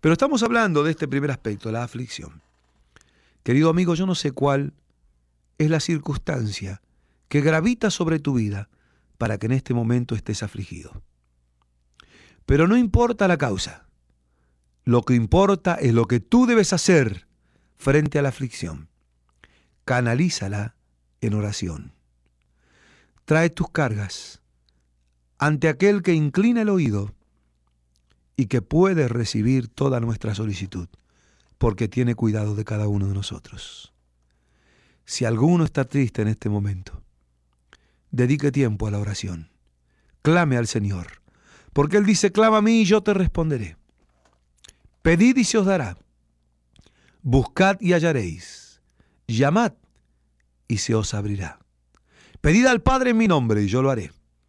Pero estamos hablando de este primer aspecto, la aflicción. Querido amigo, yo no sé cuál es la circunstancia que gravita sobre tu vida para que en este momento estés afligido. Pero no importa la causa. Lo que importa es lo que tú debes hacer frente a la aflicción. Canalízala en oración. Trae tus cargas ante aquel que inclina el oído y que puede recibir toda nuestra solicitud, porque tiene cuidado de cada uno de nosotros. Si alguno está triste en este momento, dedique tiempo a la oración. Clame al Señor, porque Él dice, clama a mí y yo te responderé. Pedid y se os dará. Buscad y hallaréis. Llamad y se os abrirá. Pedid al Padre en mi nombre y yo lo haré.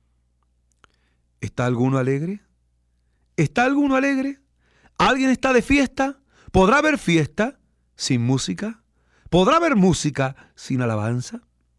¿Está alguno alegre? ¿Está alguno alegre? ¿Alguien está de fiesta? ¿Podrá haber fiesta sin música? ¿Podrá haber música sin alabanza?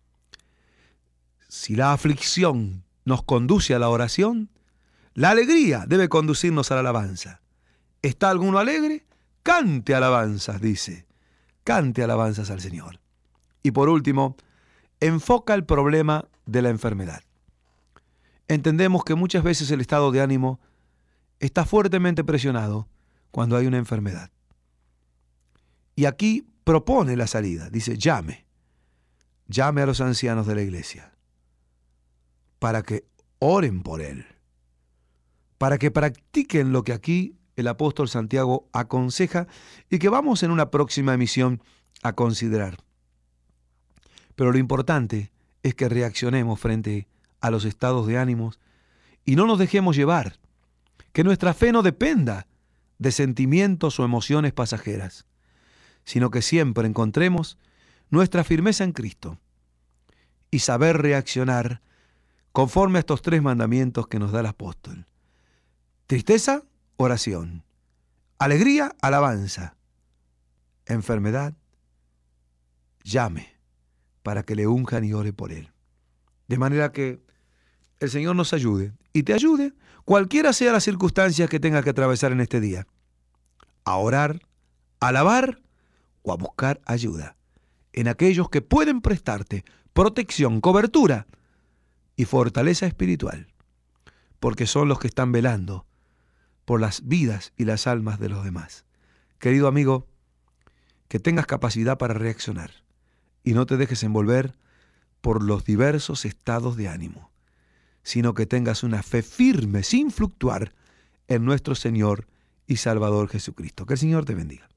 Si la aflicción nos conduce a la oración, la alegría debe conducirnos a la alabanza. ¿Está alguno alegre? Cante alabanzas, dice. Cante alabanzas al Señor. Y por último, enfoca el problema de la enfermedad. Entendemos que muchas veces el estado de ánimo está fuertemente presionado cuando hay una enfermedad. Y aquí propone la salida. Dice, llame a los ancianos de la iglesia para que oren por él, para que practiquen lo que aquí el apóstol Santiago aconseja y que vamos en una próxima emisión a considerar. Pero lo importante es que reaccionemos frente a los estados de ánimos y no nos dejemos llevar, que nuestra fe no dependa de sentimientos o emociones pasajeras, sino que siempre encontremos nuestra firmeza en Cristo y saber reaccionar conforme a estos 3 mandamientos que nos da el apóstol. Tristeza, oración. Alegría, alabanza. Enfermedad, llame para que le unjan y ore por él. De manera que el Señor nos ayude y te ayude, cualquiera sea la circunstancia que tengas que atravesar en este día, a orar, a alabar o a buscar ayuda en aquellos que pueden prestarte protección, cobertura y fortaleza espiritual, porque son los que están velando por las vidas y las almas de los demás. Querido amigo, que tengas capacidad para reaccionar y no te dejes envolver por los diversos estados de ánimo, sino que tengas una fe firme, sin fluctuar, en nuestro Señor y Salvador Jesucristo. Que el Señor te bendiga.